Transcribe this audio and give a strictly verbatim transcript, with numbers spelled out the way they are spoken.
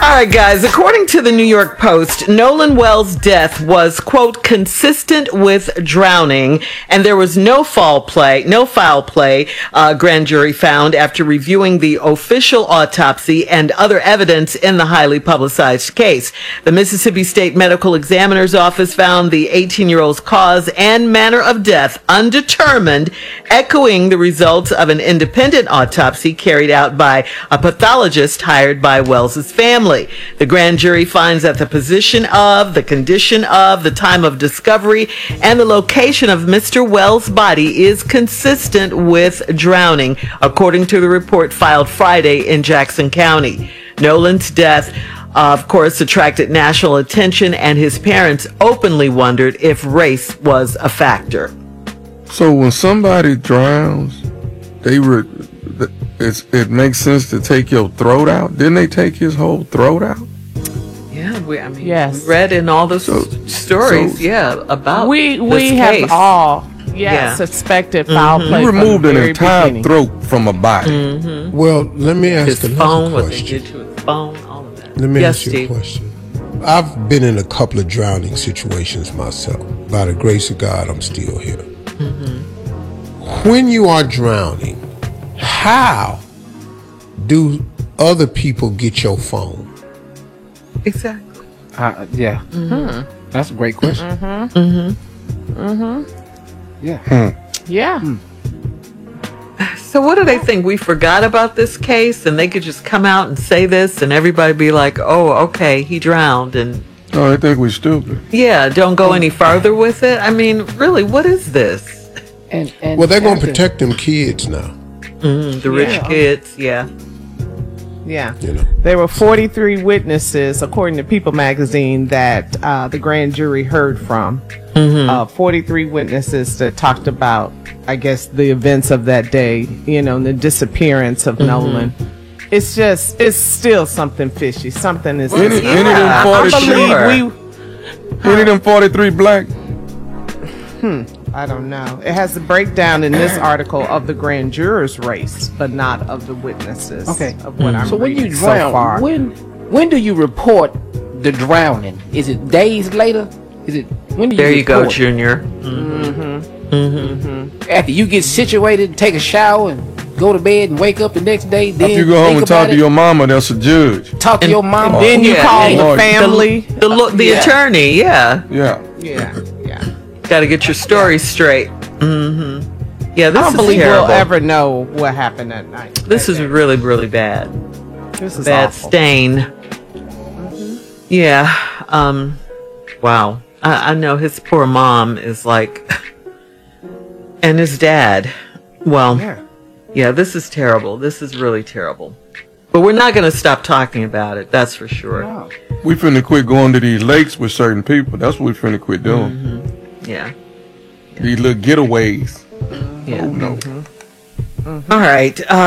All right, guys, according to the New York Post, Nolan Wells' death was, quote, consistent with drowning, and there was no foul play, no foul play, uh, grand jury found after reviewing the official autopsy and other evidence in the highly publicized case. The Mississippi State Medical Examiner's Office found the eighteen-year-old's cause and manner of death undetermined, echoing the results of an independent autopsy carried out by a pathologist hired by Wells's family. The grand jury finds that the position of, the condition of, the time of discovery, and the location of Mister Wells' body is consistent with drowning, according to the report filed Friday in Jackson County. Nolan's death, uh, of course, attracted national attention, and his parents openly wondered if race was a factor. So when somebody drowns, they re- it's, it makes sense to take your throat out. Didn't they take his whole throat out? Yeah, we, I mean, yes. we read in all the so, stories, so, yeah, about we we this have case. all yes yeah. suspected foul mm-hmm. play. You removed an entire beginning. throat from a body. Mm-hmm. Well, let me ask his another phone, question. What they did to his phone, all of that. Let me yes, ask you Steve. a question. I've been in a couple of drowning situations myself. By the grace of God, I'm still here. Mm-hmm. When you are drowning, how do other people get your phone? Exactly. Uh, yeah. Mm-hmm. That's a great question. Mm-hmm. Mm-hmm. Mm-hmm. Yeah. Hmm. Yeah. Hmm. So what do they think? We forgot about this case and they could just come out and say this and everybody be like, oh, okay, he drowned. And oh, they think we're stupid. Yeah, don't go any farther with it. I mean, really, what is this? And, and well, they're going to protect them kids now. Mm, the rich yeah. kids, yeah. Yeah. You know. There were forty-three witnesses, according to People magazine, that uh, the grand jury heard from. Mm-hmm. Uh, forty-three witnesses that talked about, I guess, the events of that day, you know, the disappearance of mm-hmm. Nolan. It's just, it's still something fishy. Something is... Any, yeah. any of them forty-three, I believe we... Any of them forty-three black? Hmm. I don't know. It has a breakdown in this article of the grand juror's race, but not of the witnesses. Okay. Of what I'm so when you reading drown, so far. when when do you report the drowning? Is it days later? Is it when do you? There you go, report it? Junior. Mm-hmm. Mm-hmm. Mm-hmm. After you get situated, take a shower, and go to bed, and wake up the next day. Then After you go home and talk to it, your mama, that's a judge. talk to And- your mom. And then you Yeah, call yeah. the family. The, the, lo- the Yeah. attorney, yeah. Yeah. Yeah, yeah. Got to get your story straight. Mm-hmm. Yeah, this I don't is believe terrible. we'll ever know what happened that night. This that is day. really, really bad. This is Bad awful. stain. Mm-hmm. Yeah. Um. Wow. I, I know his poor mom is like, and his dad. Well, Yeah. yeah. This is terrible. This is really terrible. But we're not going to stop talking about it. That's for sure. Wow. We finna quit going to these lakes with certain people. That's what we finna quit doing. Mm-hmm. Yeah. These little getaways. Yeah. Oh no. Mm-hmm. All right. Uh,